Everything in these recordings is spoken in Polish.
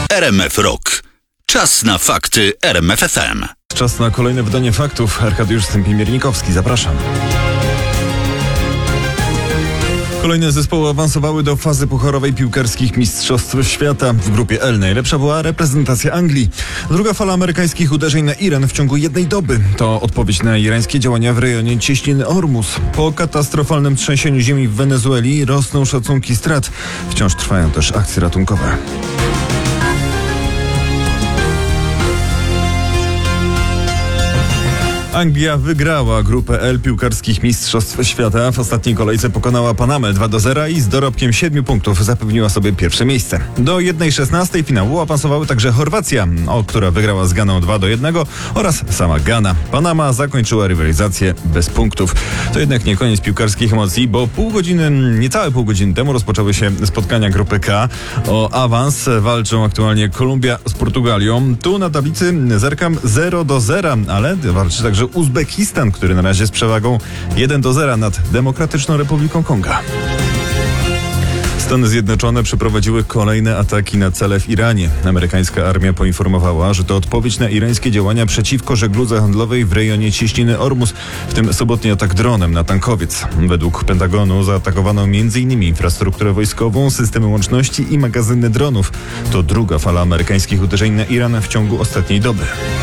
RMF Rock. Czas na fakty RMF FM. Czas na kolejne wydanie faktów. Arkadiusz Stępień-Miernikowski, zapraszam. Kolejne zespoły awansowały do fazy pucharowej piłkarskich Mistrzostw Świata. W grupie L najlepsza była reprezentacja Anglii. Druga fala amerykańskich uderzeń na Iran w ciągu jednej doby to odpowiedź na irańskie działania w rejonie cieśniny Ormus. Po katastrofalnym trzęsieniu ziemi w Wenezueli rosną szacunki strat. Wciąż trwają też akcje ratunkowe. Anglia wygrała grupę L piłkarskich Mistrzostw Świata. W ostatniej kolejce pokonała Panamę 2-0 i z dorobkiem 7 punktów zapewniła sobie pierwsze miejsce. Do 1/16 finału awansowały także Chorwacja, która wygrała z Ganą 2-1 oraz sama Gana. Panama zakończyła rywalizację bez punktów. To jednak nie koniec piłkarskich emocji, bo niecałe pół godziny temu rozpoczęły się spotkania grupy K. O awans walczą aktualnie Kolumbia z Portugalią. Tu na tablicy zerkam 0-0, ale walczy także Uzbekistan, który na razie z przewagą 1-0 nad Demokratyczną Republiką Konga. Stany Zjednoczone przeprowadziły kolejne ataki na cele w Iranie. Amerykańska armia poinformowała, że to odpowiedź na irańskie działania przeciwko żegludze handlowej w rejonie cieśniny Ormus, w tym sobotni atak dronem na tankowiec. Według Pentagonu zaatakowano m.in. infrastrukturę wojskową, systemy łączności i magazyny dronów. To druga fala amerykańskich uderzeń na Iran w ciągu ostatniej doby.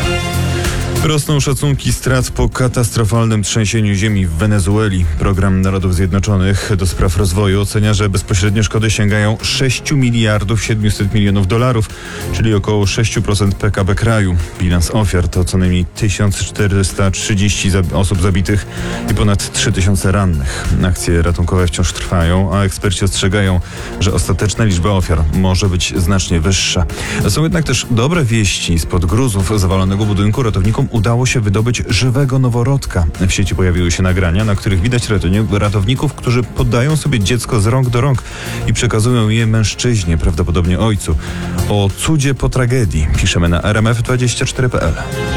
Rosną szacunki strat po katastrofalnym trzęsieniu ziemi w Wenezueli. Program Narodów Zjednoczonych do spraw rozwoju ocenia, że bezpośrednie szkody sięgają 6 miliardów 700 milionów dolarów, czyli około 6% PKB kraju. Bilans ofiar to co najmniej 1430 osób zabitych i ponad 3000 rannych. Akcje ratunkowe wciąż trwają, a eksperci ostrzegają, że ostateczna liczba ofiar może być znacznie wyższa. Są jednak też dobre wieści. Spod gruzów zawalonego budynku ratownikom udało się wydobyć żywego noworodka. W sieci pojawiły się nagrania, na których widać ratowników, którzy podają sobie dziecko z rąk do rąk i przekazują je mężczyźnie, prawdopodobnie ojcu. O cudzie po tragedii piszemy na rmf24.pl.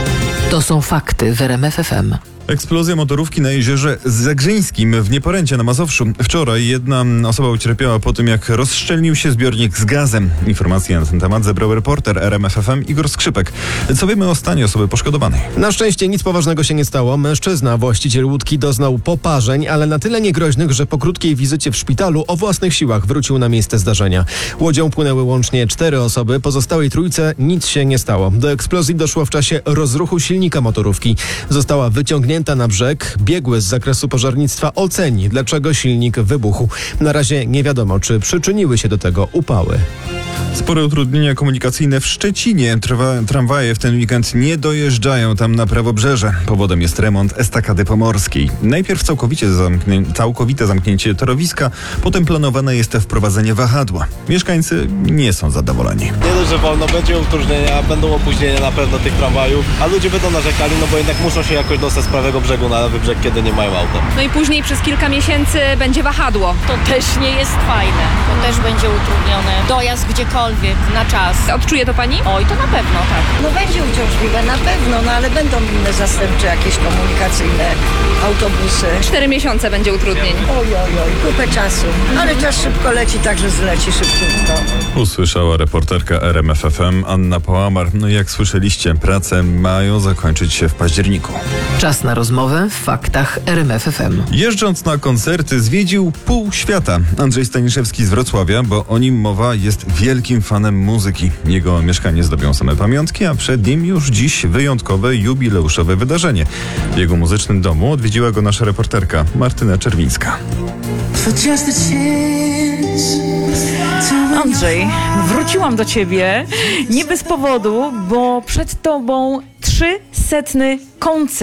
To są fakty w RMF FM. Eksplozja motorówki na jeziorze Zagrzyńskim w Nieporęcie na Mazowszu. Wczoraj jedna osoba ucierpiała po tym, jak rozszczelnił się zbiornik z gazem. Informacje na ten temat zebrał reporter RMF FM Igor Skrzypek. Co wiemy o stanie osoby poszkodowanej? Na szczęście nic poważnego się nie stało. Mężczyzna, właściciel łódki, doznał poparzeń, ale na tyle niegroźnych, że po krótkiej wizycie w szpitalu o własnych siłach wrócił na miejsce zdarzenia. Łodzią płynęły łącznie 4 osoby, pozostałej trójce nic się nie stało. Do eksplozji doszło w czasie rozruchu silnika motorówki. Została wyciągnięta na brzeg. Biegły z zakresu pożarnictwa oceni, dlaczego silnik wybuchł. Na razie nie wiadomo, czy przyczyniły się do tego upały. Spore utrudnienia komunikacyjne w Szczecinie. Tramwaje w ten weekend nie dojeżdżają tam na prawobrzeże. Powodem jest remont estakady pomorskiej. Najpierw całkowite zamknięcie torowiska, potem planowane jest wprowadzenie wahadła. Mieszkańcy nie są zadowoleni. Nie dość, że wolno, będzie utrudnienia, będą opóźnienia na pewno tych tramwajów, a ludzie będą narzekali, no bo jednak muszą się jakoś dostać z prawego brzegu na lewy brzeg, kiedy nie mają auta. No i później przez kilka miesięcy będzie wahadło. To też nie jest fajne. To też będzie utrudnione. Dojazd gdziekolwiek na czas. Odczuje to pani? Oj, to na pewno tak. No będzie uciążliwe, na pewno, no ale będą inne zastępcze jakieś komunikacyjne autobusy. 4 miesiące będzie utrudnień. Oj, kupę czasu. Ale czas szybko leci, także zleci szybciutko. Usłyszała reporterka RMF FM Anna Pałamar. No i jak słyszeliście, prace mają zakończyć się w październiku. Czas na rozmowę w faktach RMF FM. Jeżdżąc na koncerty zwiedził pół świata. Andrzej Staniszewski z Wrocławia, bo o nim mowa, jest wielkim fanem muzyki. Jego mieszkanie zdobią same pamiątki, a przed nim już dziś wyjątkowe, jubileuszowe wydarzenie. W jego muzycznym domu odwiedziła go nasza reporterka Martyna Czerwińska. Andrzej, wróciłam do ciebie nie bez powodu, bo przed tobą 300. koncert.